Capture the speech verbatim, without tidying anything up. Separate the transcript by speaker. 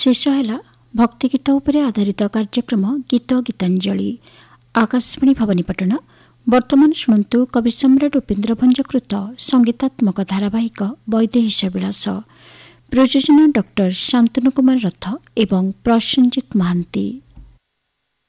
Speaker 1: शेष है भक्तिगीत उपरे आधारित कार्यक्रम गीत गीतांजलि। आकाशवाणी भवानीपाटना। वर्तमान शुणु कवि सम्राट उपेन्द्र भंजकृत संगीतात्मक धारावाहिक वैदेही विलास। प्रयोजन डॉक्टर शांतनु कुमार रथ एवं प्रसन्नजित महांती।